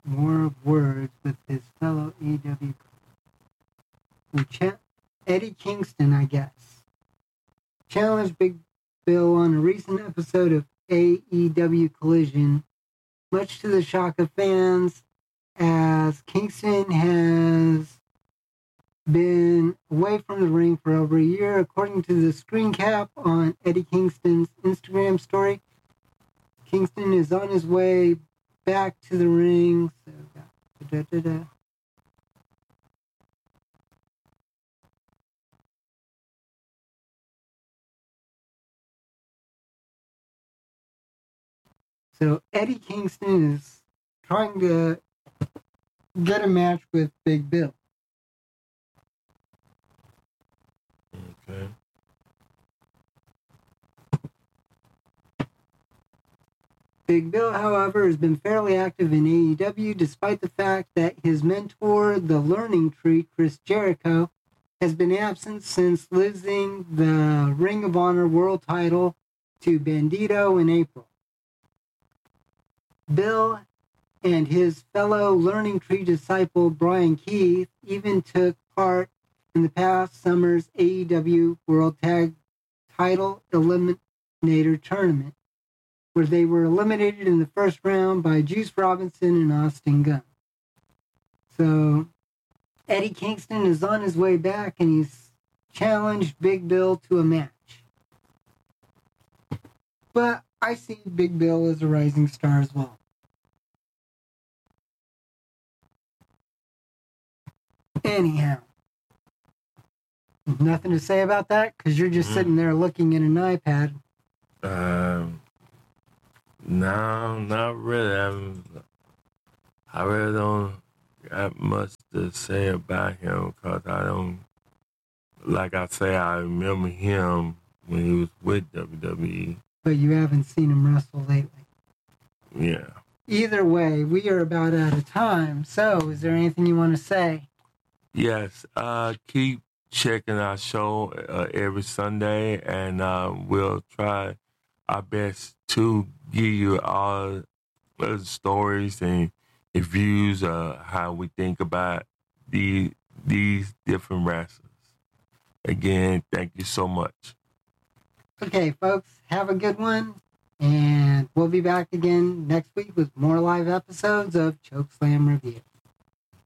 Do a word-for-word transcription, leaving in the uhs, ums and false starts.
more words with his fellow A E W. Ch- Eddie Kingston, I guess, challenged Big Bill on a recent episode of A E W Collision, much to the shock of fans, as Kingston has been away from the ring for over a year. According to the screen cap on Eddie Kingston's Instagram story, Kingston is on his way back to the ring. So, da, da, da, da. So Eddie Kingston is trying to get a match with Big Bill. Okay. Big Bill, however, has been fairly active in A E W, despite the fact that his mentor, the Learning Tree, Chris Jericho, has been absent since losing the Ring of Honor World title to Bandito in April. Bill and his fellow Learning Tree disciple, Brian Keith, even took part in the past summer's A E W World Tag Title Eliminator Tournament, where they were eliminated in the first round by Juice Robinson and Austin Gunn. So Eddie Kingston is on his way back, and he's challenged Big Bill to a match. But I see Big Bill as a rising star as well. Anyhow, nothing to say about that because you're just mm. sitting there looking at an iPad. Um, no, not really. I'm, I really don't got much to say about him because I don't, like I say, I remember him when he was with W W E. But you haven't seen him wrestle lately. Yeah. Either way, we are about out of time. So, is there anything you want to say? Yes. Uh, keep checking our show uh, every Sunday, and uh, we'll try our best to give you all the stories and views of how we think about the, these different wrestlers. Again, thank you so much. Okay, folks, have a good one, and we'll be back again next week with more live episodes of Chokeslam Review.